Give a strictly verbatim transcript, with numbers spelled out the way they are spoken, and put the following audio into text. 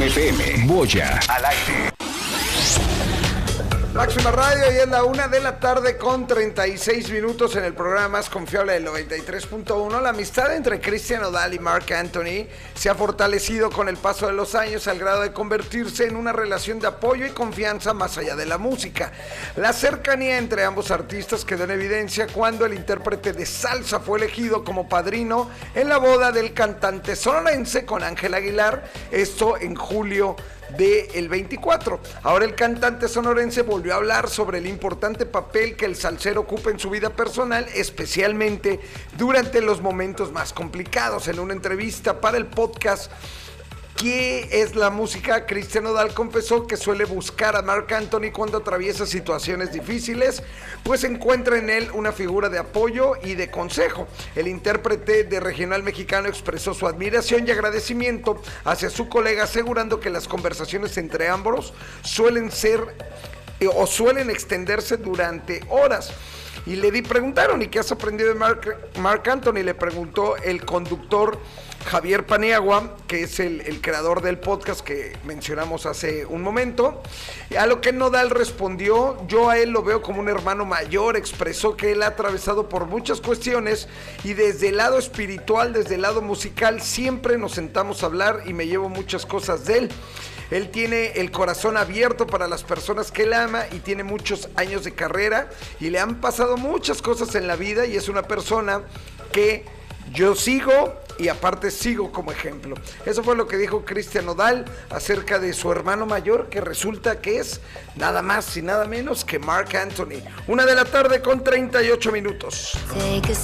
F M. Boya al aire. Máxima Radio, y es la una de la tarde con treinta y seis minutos en el programa más confiable del noventa y tres punto uno. La amistad entre Cristian Nodal y Marc Anthony se ha fortalecido con el paso de los años al grado de convertirse en una relación de apoyo y confianza más allá de la música. La cercanía entre ambos artistas quedó en evidencia cuando el intérprete de salsa fue elegido como padrino en la boda del cantante sonorense con Ángel Aguilar, esto en julio del veinticuatro. Ahora el cantante sonorense volvió a hablar sobre el importante papel que el salsero ocupa en su vida personal, especialmente durante los momentos más complicados. En una entrevista para el podcast ¿Qué es la música?, Cristian Nodal confesó que suele buscar a Marc Anthony cuando atraviesa situaciones difíciles, pues encuentra en él una figura de apoyo y de consejo. El intérprete de regional mexicano expresó su admiración y agradecimiento hacia su colega, asegurando que las conversaciones entre ambos suelen ser eh, o suelen extenderse durante horas. Y le di, preguntaron, ¿y qué has aprendido de Marc, Marc Anthony? Le preguntó el conductor Javier Paniagua, que es el, el creador del podcast que mencionamos hace un momento. A lo que Nodal respondió: yo a él lo veo como un hermano mayor. Expresó que él ha atravesado por muchas cuestiones y desde el lado espiritual, desde el lado musical, siempre nos sentamos a hablar y me llevo muchas cosas de él. Él tiene el corazón abierto para las personas que él ama y tiene muchos años de carrera y le han pasado muchas cosas en la vida, y es una persona que yo sigo y aparte sigo como ejemplo. Eso fue lo que dijo Cristian Nodal acerca de su hermano mayor, que resulta que es nada más y nada menos que Marc Anthony. Una de la tarde con treinta y ocho minutos.